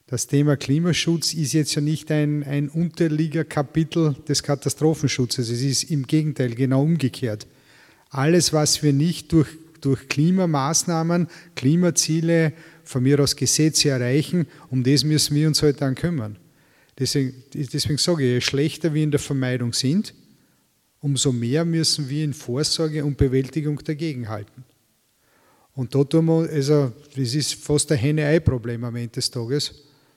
Das Thema Klimaschutz ist jetzt ja nicht ein Unterliegerkapitel des Katastrophenschutzes. Es ist im Gegenteil genau umgekehrt. Alles, was wir nicht durch Klimamaßnahmen, Klimaziele, von mir aus Gesetze erreichen, um das müssen wir uns halt dann kümmern. Deswegen sage ich, je schlechter wir in der Vermeidung sind, umso mehr müssen wir in Vorsorge und Bewältigung dagegenhalten. Und da tun wir, also das ist fast ein Henne-Ei-Problem am Ende des Tages.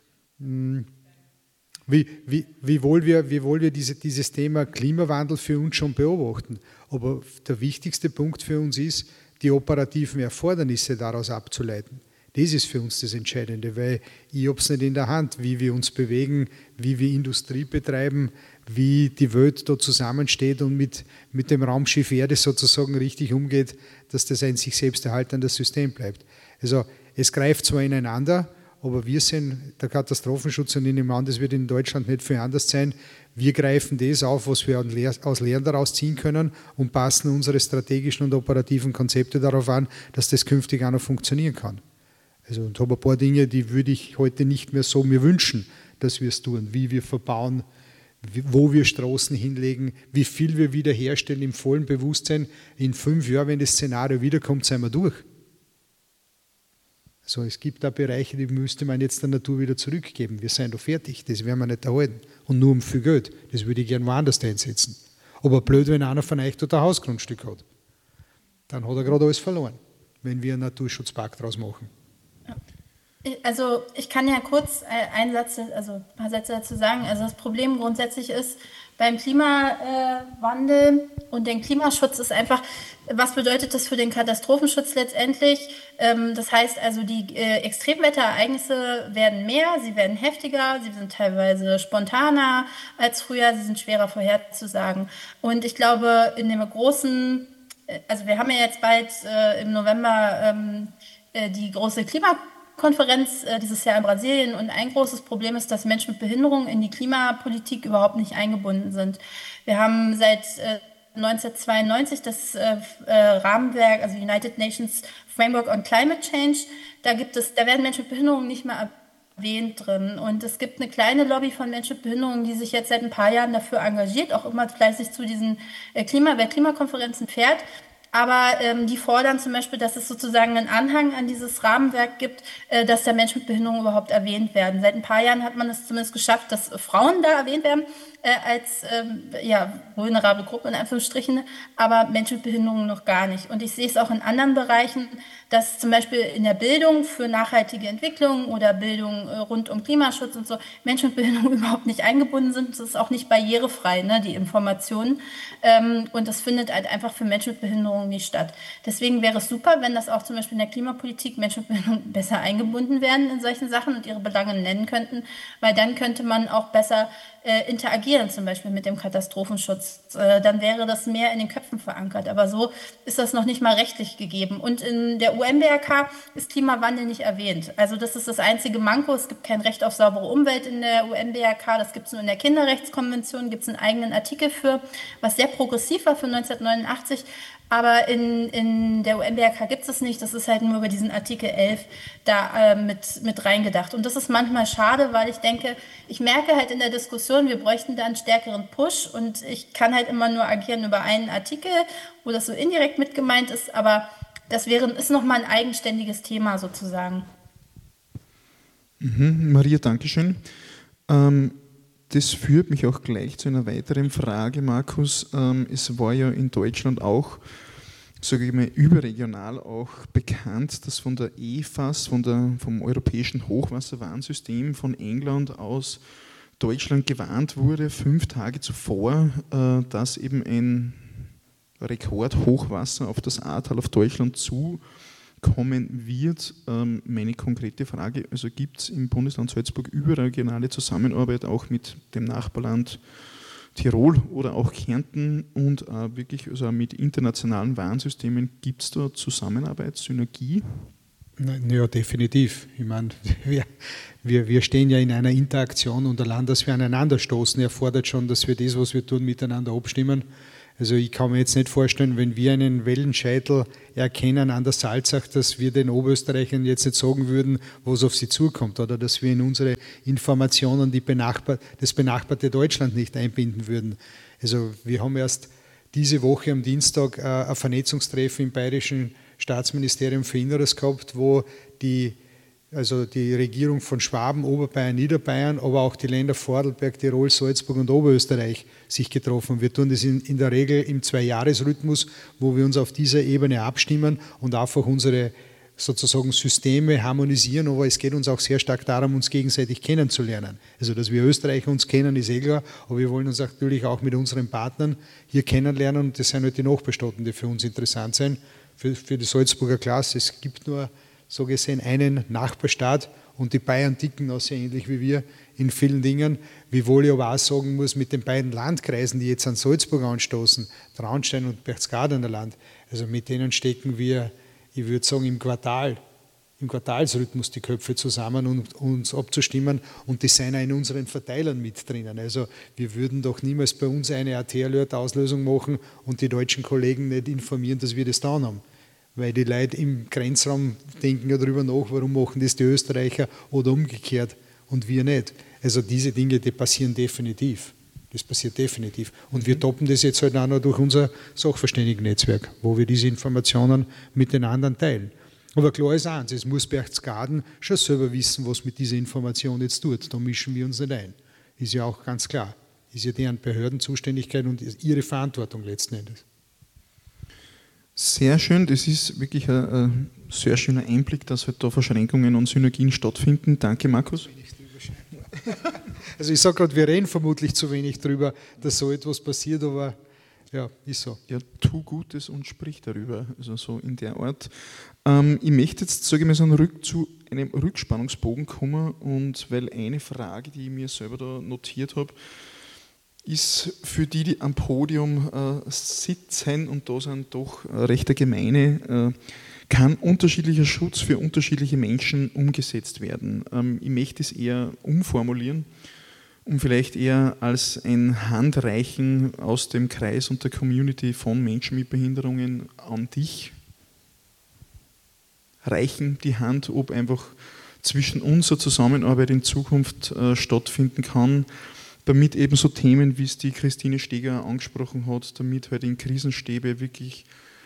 Wie wohl wir dieses Thema Klimawandel für uns schon beobachten. Aber der wichtigste Punkt für uns ist, die operativen Erfordernisse daraus abzuleiten. Das ist für uns das Entscheidende, weil ich habe es nicht in der Hand, wie wir uns bewegen, wie wir Industrie betreiben, wie die Welt da zusammensteht und mit dem Raumschiff Erde sozusagen richtig umgeht, dass das ein sich selbst erhaltendes System bleibt. Also es greift zwar ineinander, aber wir sind der Katastrophenschutz und ich nehme an, das wird in Deutschland nicht viel anders sein. Wir greifen das auf, was wir aus Lehren daraus ziehen können und passen unsere strategischen und operativen Konzepte darauf an, dass das künftig auch noch funktionieren kann. Also, und habe ein paar Dinge, die würde ich heute nicht mehr so mir wünschen, dass wir es tun, wie wir verbauen, wo wir Straßen hinlegen, wie viel wir wiederherstellen im vollen Bewusstsein. In 5 Jahren, wenn das Szenario wiederkommt, sind wir durch. Also es gibt da Bereiche, die müsste man jetzt der Natur wieder zurückgeben. Wir sind da fertig, das werden wir nicht erhalten. Und nur um viel Geld. Das würde ich gerne woanders einsetzen. Aber blöd, wenn einer von euch dort ein Hausgrundstück hat. Dann hat er gerade alles verloren, wenn wir einen Naturschutzpakt daraus machen. Also ich kann ja kurz ein paar Sätze dazu sagen. Also das Problem grundsätzlich ist, beim Klimawandel und den Klimaschutz ist einfach, was bedeutet das für den Katastrophenschutz letztendlich? Das heißt also, die Extremwetterereignisse werden mehr, sie werden heftiger, sie sind teilweise spontaner als früher, sie sind schwerer vorherzusagen. Und ich glaube, in dem großen, also wir haben ja jetzt bald im November die große Klimakonferenz dieses Jahr in Brasilien und ein großes Problem ist, dass Menschen mit Behinderungen in die Klimapolitik überhaupt nicht eingebunden sind. Wir haben seit 1992 das Rahmenwerk, also United Nations Framework on Climate Change. Da werden Menschen mit Behinderungen nicht mehr erwähnt drin. Und es gibt eine kleine Lobby von Menschen mit Behinderungen, die sich jetzt seit ein paar Jahren dafür engagiert, auch immer fleißig zu diesen Weltklimakonferenzen fährt. Aber die fordern zum Beispiel, dass es sozusagen einen Anhang an dieses Rahmenwerk gibt, dass da Menschen mit Behinderung überhaupt erwähnt werden. Seit ein paar Jahren hat man es zumindest geschafft, dass Frauen da erwähnt werden als vulnerable Gruppe in Anführungsstrichen, aber Menschen mit Behinderung noch gar nicht. Und ich sehe es auch in anderen Bereichen, dass zum Beispiel in der Bildung für nachhaltige Entwicklung oder Bildung rund um Klimaschutz und so Menschen mit Behinderung überhaupt nicht eingebunden sind. Das ist auch nicht barrierefrei, ne, die Informationen. Und das findet halt einfach für Menschen mit Behinderung nicht statt. Deswegen wäre es super, wenn das auch zum Beispiel in der Klimapolitik Menschen mit Behinderung besser eingebunden werden in solchen Sachen und ihre Belange nennen könnten, weil dann könnte man auch besser interagieren, zum Beispiel mit dem Katastrophenschutz. Dann wäre das mehr in den Köpfen verankert. Aber so ist das noch nicht mal rechtlich gegeben. Und in der UN-BRK ist Klimawandel nicht erwähnt. Also das ist das einzige Manko. Es gibt kein Recht auf saubere Umwelt in der UN-BRK. Das gibt es nur in der Kinderrechtskonvention. Gibt es einen eigenen Artikel für, was sehr progressiv war für 1989. Aber in der UN-BRK gibt es es nicht. Das ist halt nur über diesen Artikel 11 da mit reingedacht. Und das ist manchmal schade, weil ich merke halt in der Diskussion, wir bräuchten da einen stärkeren Push. Und ich kann halt immer nur agieren über einen Artikel, wo das so indirekt mit gemeint ist. Aber das ist nochmal ein eigenständiges Thema sozusagen. Maria, Dankeschön. Das führt mich auch gleich zu einer weiteren Frage, Markus. Es war ja in Deutschland auch, sage ich mal, überregional auch bekannt, dass von der EFAS, vom Europäischen Hochwasserwarnsystem von England aus Deutschland gewarnt wurde, 5 Tage zuvor, dass eben ein Rekordhochwasser auf das Ahrtal, auf Deutschland zukommen wird. Meine konkrete Frage, also gibt es im Bundesland Salzburg überregionale Zusammenarbeit auch mit dem Nachbarland Tirol oder auch Kärnten und wirklich also mit internationalen Warnsystemen, gibt es da Zusammenarbeit, Synergie? Ja, definitiv. Ich meine, wir stehen ja in einer Interaktion und allein, dass wir aneinander stoßen, erfordert schon, dass wir das, was wir tun, miteinander abstimmen. Also ich kann mir jetzt nicht vorstellen, wenn wir einen Wellenscheitel erkennen an der Salzach, dass wir den Oberösterreichern jetzt nicht sagen würden, was auf sie zukommt, oder dass wir in unsere Informationen das benachbarte Deutschland nicht einbinden würden. Also wir haben erst diese Woche am Dienstag ein Vernetzungstreffen im Bayerischen Staatsministerium für Inneres gehabt, wo die Regierung von Schwaben, Oberbayern, Niederbayern, aber auch die Länder Vorarlberg, Tirol, Salzburg und Oberösterreich sich getroffen. Wir tun das in der Regel im 2-Jahres-Rhythmus, wo wir uns auf dieser Ebene abstimmen und einfach unsere sozusagen Systeme harmonisieren, aber es geht uns auch sehr stark darum, uns gegenseitig kennenzulernen. Also, dass wir Österreicher uns kennen, ist eh klar, aber wir wollen uns natürlich auch mit unseren Partnern hier kennenlernen und das sind halt die Nachbarstaaten, die für uns interessant sind. Für die Salzburger Klasse, es gibt nur so gesehen einen Nachbarstaat und die Bayern ticken auch sehr ähnlich wie wir in vielen Dingen, wiewohl ich aber auch sagen muss, mit den beiden Landkreisen, die jetzt an Salzburg anstoßen, Traunstein und Berchtesgadener Land, also mit denen stecken wir, ich würde sagen, im Quartalsrhythmus die Köpfe zusammen, um uns abzustimmen und die sind auch in unseren Verteilern mit drinnen. Also wir würden doch niemals bei uns eine AT-Alert-Auslösung machen und die deutschen Kollegen nicht informieren, dass wir das da haben. Weil die Leute im Grenzraum denken ja darüber nach, warum machen das die Österreicher oder umgekehrt und wir nicht. Also diese Dinge, die passieren definitiv. Das passiert definitiv. Und wir toppen das jetzt halt auch noch durch unser Sachverständigennetzwerk, wo wir diese Informationen mit den anderen teilen. Aber klar ist eins, es muss Berchtesgaden schon selber wissen, was mit dieser Information jetzt tut. Da mischen wir uns nicht ein. Ist ja auch ganz klar. Ist ja deren Behördenzuständigkeit und ihre Verantwortung letzten Endes. Sehr schön, das ist wirklich ein sehr schöner Einblick, dass halt da Verschränkungen und Synergien stattfinden. Danke, Markus. Also ich sage gerade, wir reden vermutlich zu wenig darüber, dass so etwas passiert, aber ja, ist so. Ja, tu Gutes und sprich darüber, also so in der Art. Ich möchte jetzt, sage ich mal, zu einem Rückspannungsbogen kommen, und weil eine Frage, die ich mir selber da notiert habe, ist für die, die am Podium sitzen, und da sind doch recht Gemeine, kann unterschiedlicher Schutz für unterschiedliche Menschen umgesetzt werden. Ich möchte es eher umformulieren, um vielleicht eher als ein Handreichen aus dem Kreis und der Community von Menschen mit Behinderungen an dich reichen die Hand, ob einfach zwischen uns eine Zusammenarbeit in Zukunft stattfinden kann, damit eben so Themen, wie es die Christine Steger angesprochen hat, damit halt in Krisenstäbe wirklich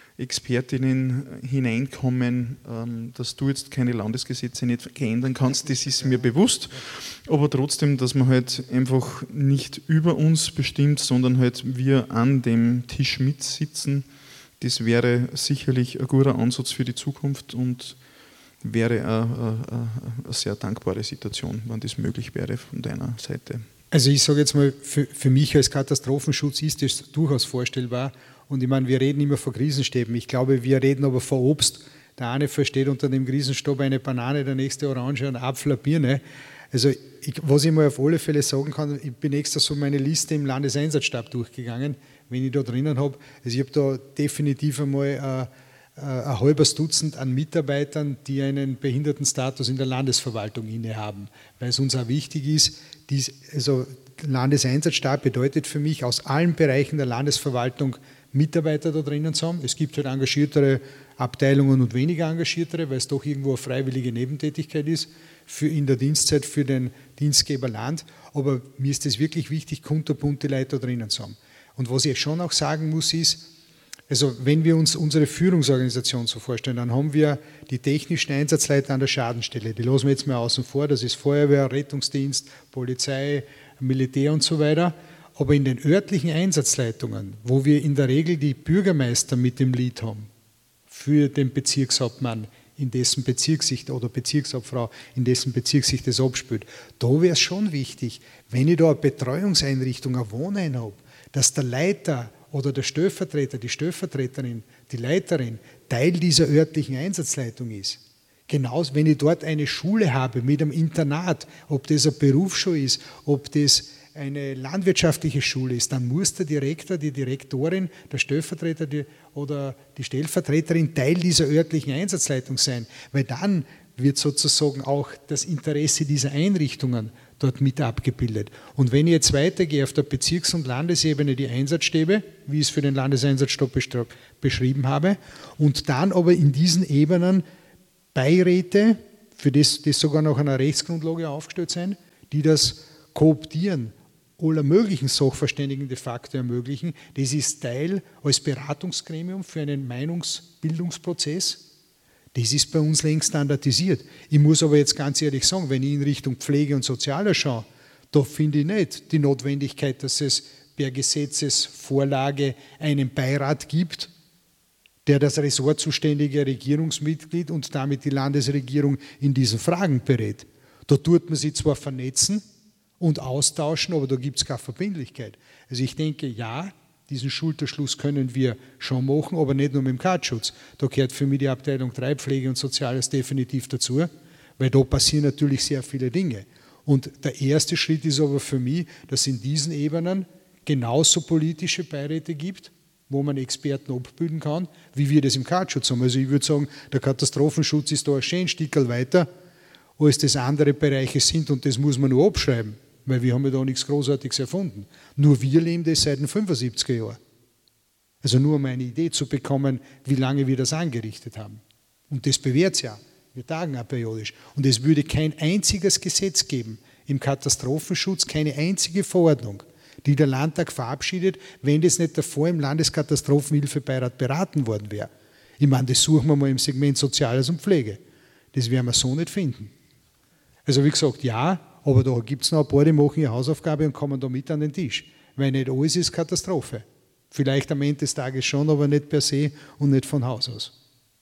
Expertinnen hineinkommen, dass du jetzt keine Landesgesetze nicht verändern kannst, das ist mir bewusst, aber trotzdem, dass man halt einfach nicht über uns bestimmt, sondern halt wir an dem Tisch mitsitzen, das wäre sicherlich ein guter Ansatz für die Zukunft und wäre eine sehr dankbare Situation, wenn das möglich wäre von deiner Seite. Also ich sage jetzt mal, für mich als Katastrophenschutz ist das durchaus vorstellbar. Und ich meine, wir reden immer von Krisenstäben. Ich glaube, wir reden aber von Obst. Der eine versteht unter dem Krisenstab eine Banane, der nächste Orange, ein Apfel, eine Birne. Also was ich mal auf alle Fälle sagen kann, ich bin extra so meine Liste im Landeseinsatzstab durchgegangen, wenn ich da drinnen habe. Also ich habe da definitiv einmal ein halbes Dutzend an Mitarbeitern, die einen Behindertenstatus in der Landesverwaltung innehaben, weil es uns auch wichtig ist, also Landeseinsatzstab bedeutet für mich, aus allen Bereichen der Landesverwaltung Mitarbeiter da drinnen zu haben. Es gibt halt engagiertere Abteilungen und weniger engagiertere, weil es doch irgendwo eine freiwillige Nebentätigkeit ist in der Dienstzeit für den Dienstgeber Land. Aber mir ist es wirklich wichtig, kunterbunte Leute da drinnen zu haben. Und was ich schon auch sagen muss, ist, also wenn wir uns unsere Führungsorganisation so vorstellen, dann haben wir die technischen Einsatzleiter an der Schadenstelle. Die lassen wir jetzt mal außen vor, das ist Feuerwehr, Rettungsdienst, Polizei, Militär und so weiter. Aber in den örtlichen Einsatzleitungen, wo wir in der Regel die Bürgermeister mit dem Lied haben, für den Bezirkshauptmann, in dessen Bezirk sich, oder Bezirkshauptfrau, in dessen Bezirk sich das abspielt, da wäre es schon wichtig, wenn ich da eine Betreuungseinrichtung, ein Wohnheim habe, dass der Leiter oder der Stellvertreter, die Stellvertreterin, die Leiterin Teil dieser örtlichen Einsatzleitung ist. Genauso, wenn ich dort eine Schule habe mit einem Internat, ob das eine Berufsschule ist, ob das eine landwirtschaftliche Schule ist, dann muss der Direktor, die Direktorin, der Stellvertreter oder die Stellvertreterin Teil dieser örtlichen Einsatzleitung sein, weil dann wird sozusagen auch das Interesse dieser Einrichtungen dort mit abgebildet. Und wenn ich jetzt weitergehe auf der Bezirks- und Landesebene die Einsatzstäbe, wie ich es für den Landeseinsatzstab beschrieben habe, und dann aber in diesen Ebenen Beiräte, für das sogar nach einer Rechtsgrundlage aufgestellt sein, die das Kooptieren aller möglichen Sachverständigen de facto ermöglichen. Das ist Teil als Beratungsgremium für einen Meinungsbildungsprozess. Das ist bei uns längst standardisiert. Ich muss aber jetzt ganz ehrlich sagen, wenn ich in Richtung Pflege und Soziales schaue, da finde ich nicht die Notwendigkeit, dass es per Gesetzesvorlage einen Beirat gibt, der das ressortzuständige Regierungsmitglied und damit die Landesregierung in diesen Fragen berät. Da tut man sich zwar vernetzen und austauschen, aber da gibt es keine Verbindlichkeit. Also ich denke, ja, diesen Schulterschluss können wir schon machen, aber nicht nur mit dem Katschutz. Da gehört für mich die Abteilung 3 Pflege und Soziales definitiv dazu, weil da passieren natürlich sehr viele Dinge. Und der erste Schritt ist aber für mich, dass es in diesen Ebenen genauso politische Beiräte gibt, wo man Experten abbilden kann, wie wir das im Katschutz haben. Also ich würde sagen, der Katastrophenschutz ist da ein schön Stückel weiter, als das andere Bereiche sind, und das muss man nur abschreiben, weil wir haben ja da nichts Großartiges erfunden. Nur wir leben das seit den 75er Jahren. Also nur um eine Idee zu bekommen, wie lange wir das angerichtet haben. Und das bewährt es ja. Wir tagen auch periodisch. Und es würde kein einziges Gesetz geben im Katastrophenschutz, keine einzige Verordnung, die der Landtag verabschiedet, wenn das nicht davor im Landeskatastrophenhilfebeirat beraten worden wäre. Ich meine, das suchen wir mal im Segment Soziales und Pflege. Das werden wir so nicht finden. Also wie gesagt, ja, aber da gibt es noch ein paar, die machen ihre Hausaufgabe und kommen da mit an den Tisch. Weil nicht alles ist Katastrophe. Vielleicht am Ende des Tages schon, aber nicht per se und nicht von Haus aus.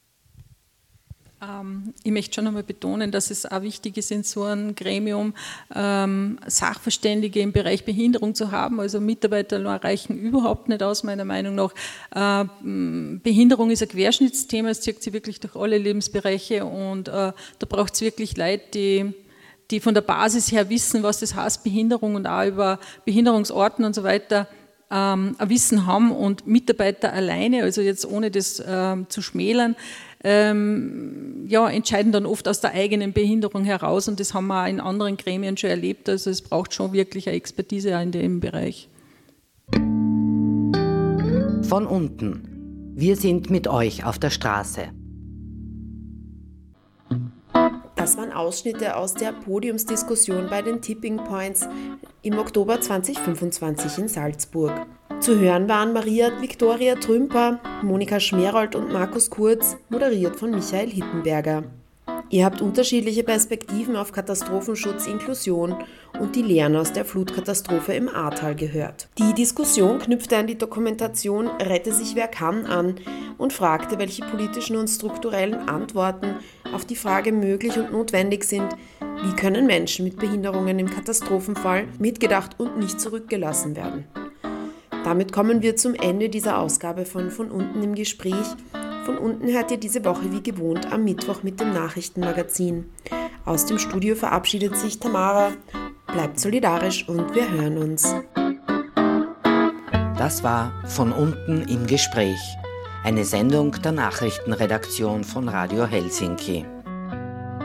Ich möchte schon einmal betonen, dass es auch wichtig ist, in so einem Gremium Sachverständige im Bereich Behinderung zu haben. Also Mitarbeiter reichen überhaupt nicht aus, meiner Meinung nach. Behinderung ist ein Querschnittsthema, es zieht sich wirklich durch alle Lebensbereiche, und da braucht es wirklich Leute, die von der Basis her wissen, was das heißt, Behinderung, und auch über Behinderungsorten und so weiter ein Wissen haben. Und Mitarbeiter alleine, also jetzt ohne das zu schmälern, entscheiden dann oft aus der eigenen Behinderung heraus, und das haben wir auch in anderen Gremien schon erlebt. Also es braucht schon wirklich eine Expertise auch in dem Bereich. Von unten. Wir sind mit euch auf der Straße. Das waren Ausschnitte aus der Podiumsdiskussion bei den Tipping Points im Oktober 2025 in Salzburg. Zu hören waren Maria Viktoria Trümper, Monika Schmerold und Markus Kurz, moderiert von Michael Hittenberger. Ihr habt unterschiedliche Perspektiven auf Katastrophenschutz, Inklusion und die Lehren aus der Flutkatastrophe im Ahrtal gehört. Die Diskussion knüpfte an die Dokumentation Rette sich wer kann an und fragte, welche politischen und strukturellen Antworten auf die Frage möglich und notwendig sind, wie können Menschen mit Behinderungen im Katastrophenfall mitgedacht und nicht zurückgelassen werden. Damit kommen wir zum Ende dieser Ausgabe von unten im Gespräch. Von unten hört ihr diese Woche wie gewohnt am Mittwoch mit dem Nachrichtenmagazin. Aus dem Studio verabschiedet sich Tamara. Bleibt solidarisch und wir hören uns. Das war Von unten im Gespräch, eine Sendung der Nachrichtenredaktion von Radio Helsinki.